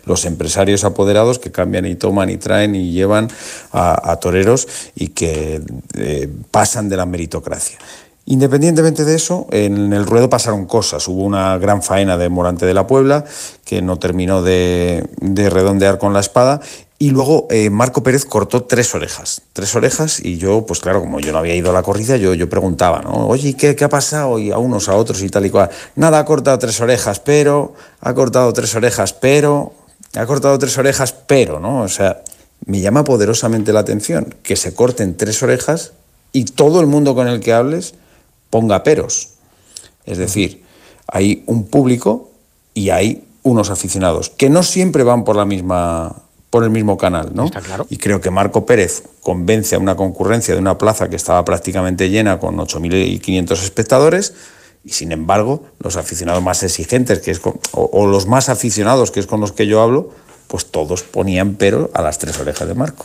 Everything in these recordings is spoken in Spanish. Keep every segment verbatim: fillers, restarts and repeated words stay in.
los empresarios apoderados que cambian y toman y traen y llevan a, a toreros y que eh, pasan de la meritocracia. Independientemente de eso, en el ruedo pasaron cosas. Hubo una gran faena de Morante de la Puebla, que no terminó de, de redondear con la espada, y luego eh, Marco Pérez cortó tres orejas, tres orejas, y yo, pues claro, como yo no había ido a la corrida, yo, yo preguntaba, ¿no? Oye, ¿qué, qué ha pasado? Y a unos, a otros y tal y cual. Nada, ha cortado tres orejas, pero, ha cortado tres orejas, pero, ha cortado tres orejas, pero, ¿no? O sea, me llama poderosamente la atención que se corten tres orejas y todo el mundo con el que hables ponga peros. Es decir, hay un público y hay unos aficionados que no siempre van por la misma por el mismo canal, ¿no? Está claro. Y creo que Marco Pérez convence a una concurrencia de una plaza que estaba prácticamente llena con ocho mil quinientos espectadores, y sin embargo los aficionados más exigentes, que es con, o, o los más aficionados, que es con los que yo hablo, pues todos ponían pero a las tres orejas de Marco.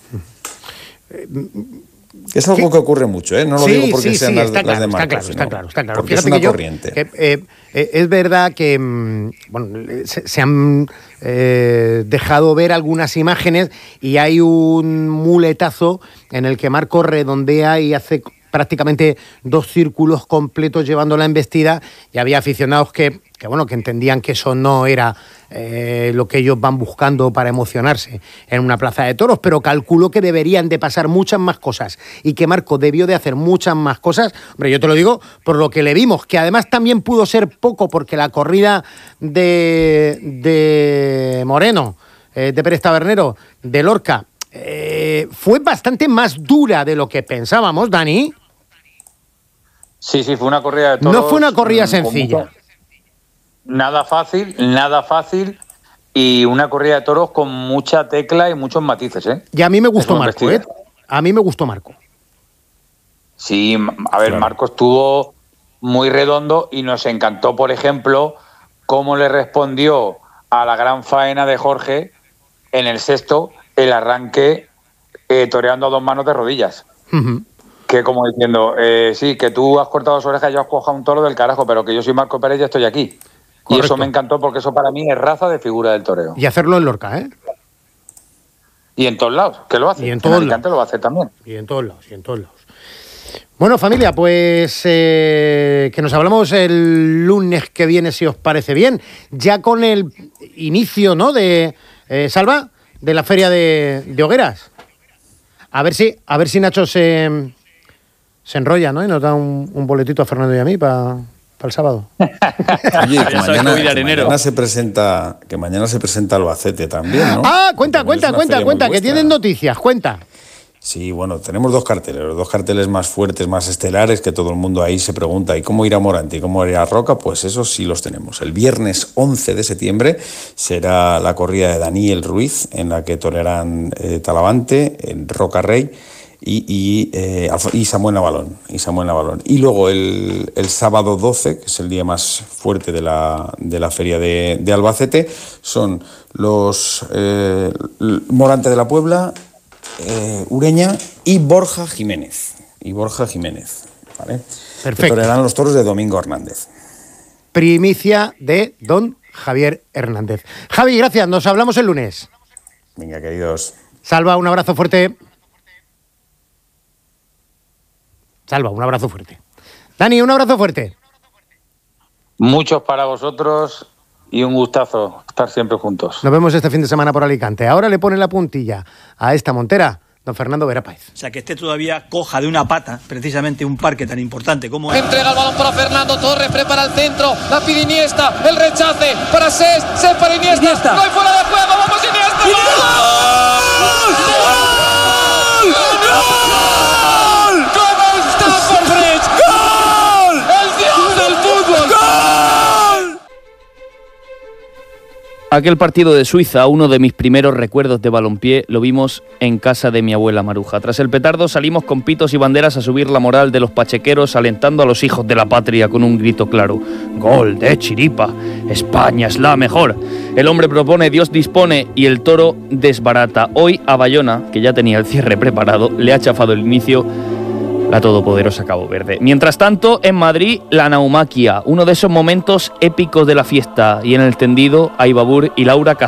Es algo que ocurre mucho, ¿eh? No lo sí, digo porque sí, sean sí, las, está las claro, de Marco, está claro, sino está claro, está claro. porque Fíjate es una que yo, corriente. Que, eh, eh, es verdad que mm, bueno, se, se han eh, dejado ver algunas imágenes y hay un muletazo en el que Marco redondea y hace prácticamente dos círculos completos llevando la embestida, y había aficionados que, que bueno, que entendían que eso no era eh, lo que ellos van buscando para emocionarse en una plaza de toros, pero calculo que deberían de pasar muchas más cosas y que Marco debió de hacer muchas más cosas. Hombre, yo te lo digo por lo que le vimos, que además también pudo ser poco, porque la corrida de, de Moreno, eh, de Pérez Tabernero, de Lorca, eh, fue bastante más dura de lo que pensábamos, Dani. Sí, sí, fue una corrida de toros. No fue una corrida sencilla. Mucho, nada fácil, nada fácil, y una corrida de toros con mucha tecla y muchos matices, ¿eh? Y a mí me gustó Marco, ¿eh? A mí me gustó Marco. Sí, a ver, claro. Marco estuvo muy redondo y nos encantó, por ejemplo, cómo le respondió a la gran faena de Jorge en el sexto, el arranque eh, toreando a dos manos de rodillas. Uh-huh. Que como diciendo, eh, sí, que tú has cortado las orejas y yo has cojado un toro del carajo, pero que yo soy Marco Pérez y estoy aquí. Correcto. Y eso me encantó, porque eso para mí es raza de figura del toreo. Y hacerlo en Lorca, ¿eh? Y en todos lados, que lo hace. Y en todos lados. Lo va a hacer también. Y en todos lados, y en todos lados. Bueno, familia, pues eh, que nos hablamos el lunes que viene, si os parece bien, ya con el inicio, ¿no?, de, eh, Salva, de la feria de, de hogueras. A ver si, a ver si Nacho se... se enrolla, ¿no? Y nos da un, un boletito a Fernando y a mí para pa el sábado. Oye, que mañana, que mañana se presenta, que mañana se presenta Albacete también, ¿no? Ah, cuenta, cuenta, cuenta, cuenta, que tienen noticias, cuenta. Sí, bueno, tenemos dos carteles, los dos carteles más fuertes, más estelares, que todo el mundo ahí se pregunta, ¿y cómo irá Morante y cómo irá Roca? Pues esos sí los tenemos. El viernes once de septiembre será la corrida de Daniel Ruiz, en la que torearán eh, Talavante, en Roca Rey, y, y, eh, y Samuel Navalón, y Samuel Navalón. Y luego el, el sábado doce, que es el día más fuerte de la, de la feria de, de Albacete, son los eh, Morante de la Puebla, eh, Ureña y Borja Jiménez. Y Borja Jiménez, ¿vale? Perfecto. Que torearán los toros de Domingo Hernández. Primicia de don Javier Hernández. Javi, gracias, nos hablamos el lunes. Venga, queridos. Salva, un abrazo fuerte. Salva, un abrazo fuerte. Dani, un abrazo fuerte. Muchos para vosotros y un gustazo estar siempre juntos. Nos vemos este fin de semana por Alicante. Ahora le pone la puntilla a esta montera don Fernando Vera Páez. O sea, que esté todavía coja de una pata, precisamente un parque tan importante como es. Entrega el balón para Fernando Torres, prepara el centro, la pide Iniesta, el rechace para Ses, Ses para Iniesta, Iniesta. No hay fuera de juego, vamos Iniesta. ¡Iniesta! ¡Gol! ¡Gol! ¡Gol! ¿Cómo está Fabregas? ¡Gol! ¡El dios del fútbol! ¡Gol! Aquel partido de Suiza, uno de mis primeros recuerdos de balompié, lo vimos en casa de mi abuela Maruja. Tras el petardo salimos con pitos y banderas a subir la moral de los pachequeros, alentando a los hijos de la patria con un grito claro: ¡Gol de Chiripa! ¡España es la mejor! El hombre propone, Dios dispone y el toro desbarata. Hoy a Bayona, que ya tenía el cierre preparado, le ha chafado el inicio la todopoderosa Cabo Verde. Mientras tanto, en Madrid, la naumaquia, uno de esos momentos épicos de la fiesta, y en el tendido, Aibabur y Laura Cazorla.